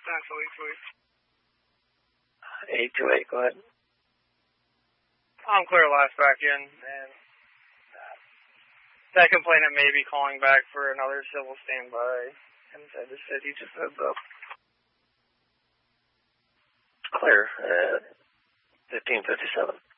Sweet. 828, go ahead. I'm clear last back in, and that complainant may be calling back for another civil standby inside the city, just heads up. Clear at 1557.